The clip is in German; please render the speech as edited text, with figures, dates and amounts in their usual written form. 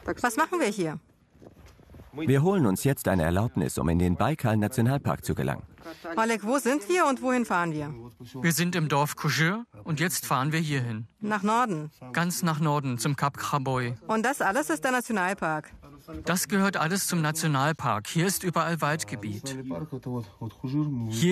Was machen wir hier? Wir holen uns jetzt eine Erlaubnis, um in den Baikal-Nationalpark zu gelangen. Oleg, wo sind wir und wohin fahren wir? Wir sind im Dorf Kozhyr und jetzt fahren wir hierhin. Nach Norden. Ganz nach Norden, zum Kap Khaboy. Und das alles ist der Nationalpark. Das gehört alles zum Nationalpark. Hier ist überall Waldgebiet. Hier